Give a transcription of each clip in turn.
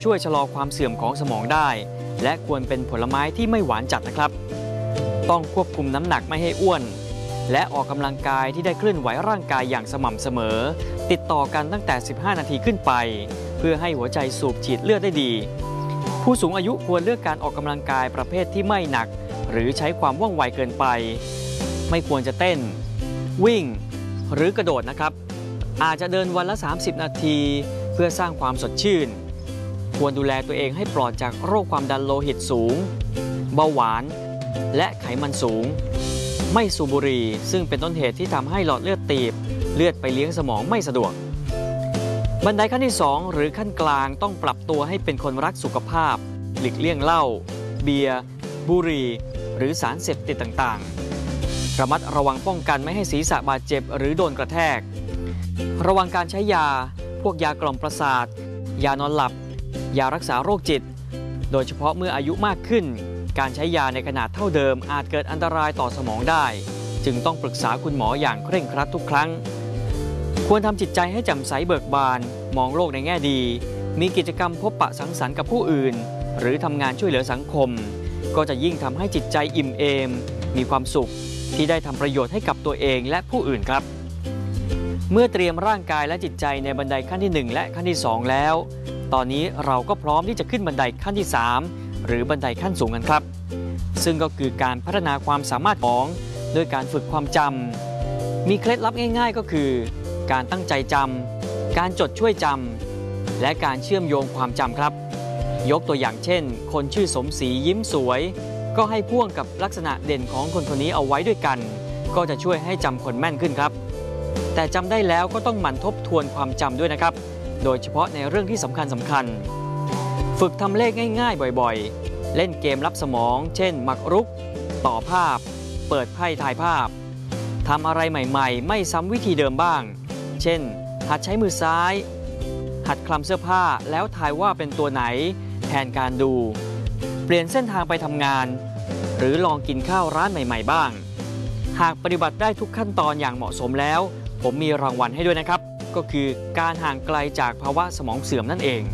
ช่วยชะลอความเสื่อมของสมองได้และควรเป็นผลไม้ที่ไม่หวานจัดนะครับต้องควบคุมน้ำหนักไม่ให้อ้วนและออกกำลังกายที่ได้เคลื่อนไหวร่างกายอย่างสม่ำเสมอติดต่อกันตั้งแต่15นาทีขึ้นไปเพื่อให้หัวใจสูบฉีดเลือดได้ดีผู้สูงอายุควรเลือกการออกกำลังกายประเภทที่ไม่หนักหรือใช้ความว่องไวเกินไปไม่ควรจะเต้นวิ่งหรือกระโดดนะครับอาจจะเดินวันละ30นาทีเพื่อสร้างความสดชื่นควรดูแลตัวเองให้ปลอดจากโรคความดันโลหิตสูงเบาหวานและไขมันสูงไม่สูบบุหรี่ซึ่งเป็นต้นเหตุที่ทำให้หลอดเลือดตีบเลือดไปเลี้ยงสมองไม่สะดวกบันไดขั้นที่2หรือขั้นกลางต้องปรับตัวให้เป็นคนรักสุขภาพหลีกเลี่ยงเหล้าเบียร์บุหรี่หรือสารเสพติดต่างๆระมัดระวังป้องกันไม่ให้ศีรษะบาดเจ็บหรือโดนกระแทกระวังการใช้ยาพวกยากล่อมประสาทยานอนหลับยารักษาโรคจิตโดยเฉพาะเมื่ออายุมากขึ้นการใช้ยาในขนาดเท่าเดิมอาจเกิดอันตรายต่อสมองได้จึงต้องปรึกษาคุณหมออย่างเคร่งครัดทุกครั้งควรทำจิตใจให้แจ่มใสเบิกบานมองโลกในแง่ดีมีกิจกรรมพบปะสังสรรค์กับผู้อื่นหรือทำงานช่วยเหลือสังคมก็จะยิ่งทำให้จิตใจอิ่มเอมมีความสุขที่ได้ทำประโยชน์ให้กับตัวเองและผู้อื่นครับเมื่อเตรียมร่างกายและจิตใจในบันไดขั้นที่1และขั้นที่2แล้วตอนนี้เราก็พร้อมที่จะขึ้นบันไดขั้นที่3หรือบันไดขั้นสูงกันครับซึ่งก็คือการพัฒนาความสามารถของโดยการฝึกความจำมีเคล็ดลับง่ายๆก็คือการตั้งใจจำการจดช่วยจำและการเชื่อมโยงความจำครับยกตัวอย่างเช่นคนชื่อสมศรียิ้มสวยก็ให้พ่วงกับลักษณะเด่นของคนคนนี้เอาไว้ด้วยกันก็จะช่วยให้จำคนแม่นขึ้นครับแต่จำได้แล้วก็ต้องหมั่นทบทวนความจำด้วยนะครับโดยเฉพาะในเรื่องที่สำคัญฝึกทำเลขง่ายๆบ่อยๆเล่นเกมลับสมองเช่นหมากรุกต่อภาพเปิดไพ่ทายภาพทำอะไรใหม่ๆไม่ซ้ำวิธีเดิมบ้างเช่นหัดใช้มือซ้ายหัดคลำเสื้อผ้าแล้วทายว่าเป็นตัวไหนแทนการดูเปลี่ยนเส้นทางไปทำงานหรือลองกินข้าวร้านใหม่ๆบ้างหากปฏิบัติได้ทุกขั้นตอนอย่างเหมาะสมแล้วผมมีรางวัลให้ด้วยนะครับก็คือการห่างไกลจากภาวะสมองเสื่อมนั่นเอง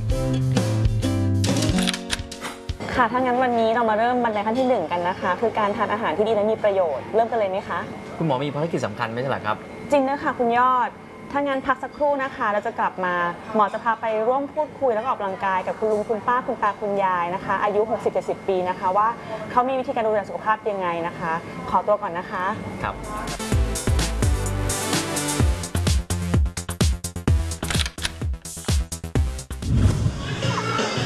ค่ะถ้างั้นวันนี้เรามาเริ่มบันไดขั้นที่1กันนะคะคือการทานอาหารที่ดีและมีประโยชน์เริ่มกันเลยไหมคะคุณหมอมีภารกิจสำคัญไม่ใช่หรอครับจริงนะคะคุณยอดถ้างั้นพักสักครู่นะคะเราจะกลับมาหมอจะพาไปร่วมพูดคุยแล้วก็ออกกำลังกายกับคุณลุงคุณป้าคุณตาคุณยายนะคะอายุ 60-70 ปีนะคะว่าเขามีวิธีการดูแลสุขภาพยังไงนะคะขอตัวก่อนนะคะครับ